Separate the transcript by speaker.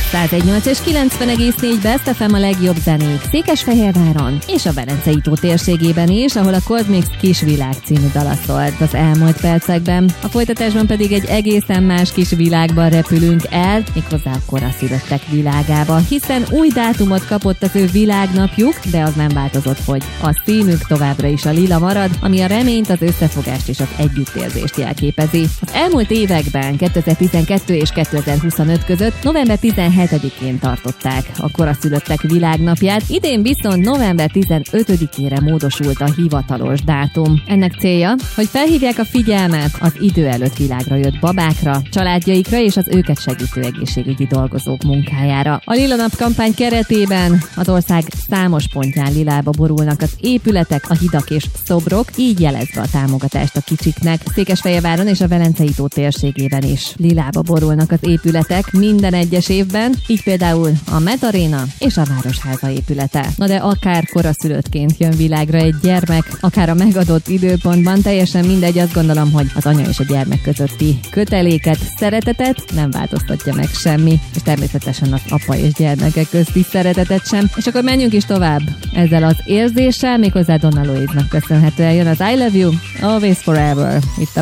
Speaker 1: 101.8 és 90,4 Best FM a legjobb zenék Székesfehérváron és a Velencei tó térségében is, ahol a Cosmix Kisvilág című dala szólt az elmúlt percekben. A folytatásban pedig egy egészen más kis világban repülünk el, méghozzá a koraszülöttek világába, hiszen új dátumot kapott az ő világnapjuk, de az nem változott, hogy a színük továbbra is a lila marad, ami a reményt, az összefogást és az együttérzést jelképezi. Az elmúlt években 2012 és 2025 között november 17-én tartották a koraszülöttek világnapját, idén viszont november 15-ére módosult a hivatalos dátum. Ennek célja, hogy felhívják a figyelmet az idő előtt világra jött babákra, családjaikra és az őket segítő egészségügyi dolgozók munkájára. A Lila Nap kampány keretében az ország számos pontján lilába borulnak az épületek, a hidak és szobrok, így jelezve a támogatást a kicsiknek. Székesfehérváron és a Velencei tó térségében is lilába borulnak az épületek minden egyes évben, így például a Met Arena és a Városháza épülete. Na de akár koraszülöttként jön világra egy gyermek, akár a megadott időpontban, teljesen mindegy, azt gondolom, hogy az anya és a gyermek közötti köteléket, szeretetet nem változtatja meg semmi, és természetesen az apa és gyermekek közti szeretetet sem. És akkor menjünk is tovább ezzel az érzéssel, méghozzá Donna Louise-nak köszönhetően jön az I Love You, Always Forever itt a